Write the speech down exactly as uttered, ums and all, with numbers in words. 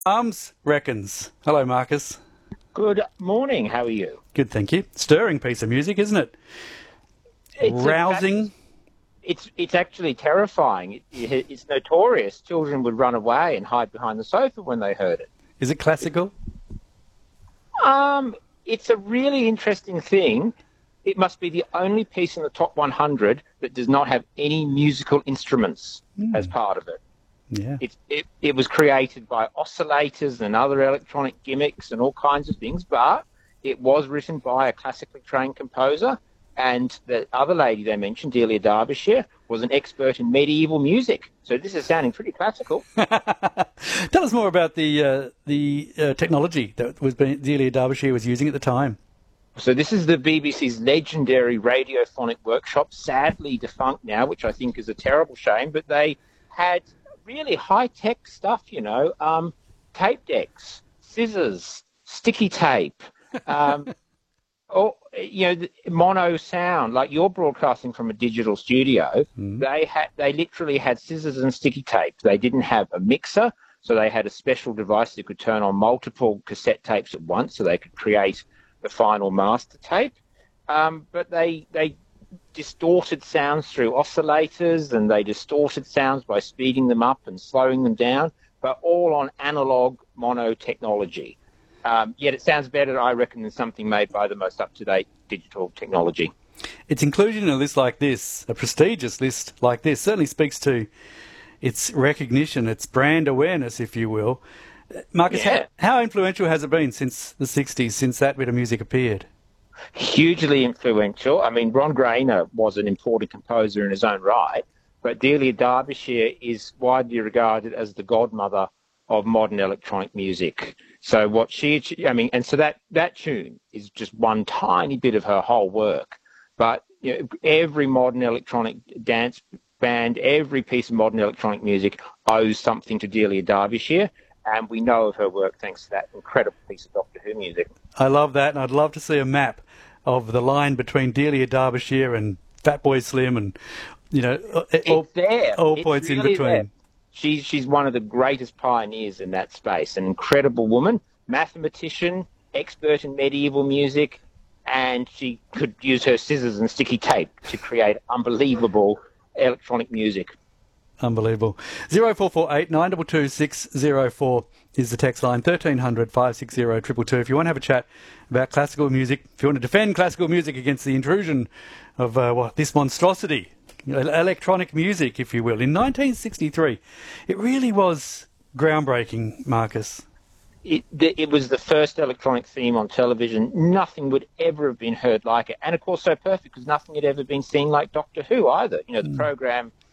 Arms reckons. Hello, Marcus. Good morning. How are you? Good, thank you. Stirring piece of music, isn't it? It's Rousing. A, it's it's actually terrifying. It, it, it's notorious. Children would run away and hide behind the sofa when they heard it. Is it classical? Um, it's a really interesting thing. It must be the only piece in the top one hundred that does not have any musical instruments mm. as part of it. Yeah. It, it it was created by oscillators and other electronic gimmicks and all kinds of things, but it was written by a classically trained composer, and the other lady they mentioned, Delia Derbyshire, was an expert in medieval music. So this is sounding pretty classical. Tell us more about the uh, the uh, technology that was being, Delia Derbyshire was using at the time. So this is the B B C's legendary radiophonic workshop, sadly defunct now, which I think is a terrible shame, but they had really high-tech stuff, you know, um, tape decks, scissors, sticky tape, um, or, you know, mono sound, like you're broadcasting from a digital studio. Mm. They had, they literally had scissors and sticky tape. They didn't have a mixer, so they had a special device that could turn on multiple cassette tapes at once, so they could create the final master tape. Um, but they they distorted sounds through oscillators, and they distorted sounds by speeding them up and slowing them down, but all on analog mono technology. Um, yet it sounds better, I reckon, than something made by the most up-to-date digital technology. Its inclusion in a list like this, a prestigious list like this, certainly speaks to its recognition, its brand awareness, if you will. Marcus, yeah. how, how influential has it been since the sixties, since that bit of music appeared? Hugely influential. I mean, Ron Grainer was an important composer in his own right, but Delia Derbyshire is widely regarded as the godmother of modern electronic music. So what she, I mean, and so that, that tune is just one tiny bit of her whole work. But you know, every modern electronic dance band, every piece of modern electronic music owes something to Delia Derbyshire. And we know of her work thanks to that incredible piece of Doctor Who music. I love that, and I'd love to see a map of the line between Delia Derbyshire and Fatboy Slim, and you know, all, it's there. all it's points really in between. There. She's she's one of the greatest pioneers in that space. An incredible woman, mathematician, expert in medieval music, and she could use her scissors and sticky tape to create unbelievable electronic music. Unbelievable. zero four four eight nine two two six zero four is the text line. thirteen hundred five six zero two two two. If you want to have a chat about classical music, if you want to defend classical music against the intrusion of uh, what this monstrosity, electronic music, if you will, in nineteen sixty-three, it really was groundbreaking, Marcus. It, it was the first electronic theme on television. Nothing would ever have been heard like it. And, of course, so perfect because nothing had ever been seen like Doctor Who either. You know, the mm. program